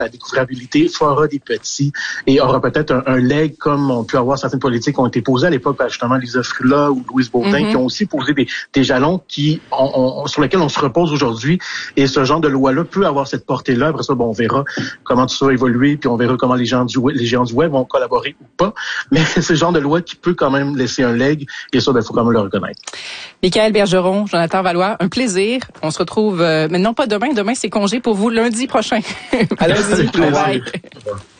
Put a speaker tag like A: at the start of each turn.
A: la découvrabilité fera des petits et aura peut-être un leg comme on peut avoir certaines politiques qui ont été posées à l'époque par justement Lisa Frula ou Louise Baudin, qui ont aussi posé des jalons sur lesquels on se repose aujourd'hui. Et ce genre de loi-là peut avoir cette portée-là. Après ça, on verra comment tout ça va évoluer, puis on verra comment les géants du web vont collaborer ou pas. Mais c'est ce genre de loi qui peut quand même laisser un leg, et ça, faut quand même le reconnaître.
B: Michaël Bergeron, Jonathan Vallois, un plaisir. On se retrouve, mais non pas demain. Demain, c'est congé pour vous lundi prochain. À lundi. Bye.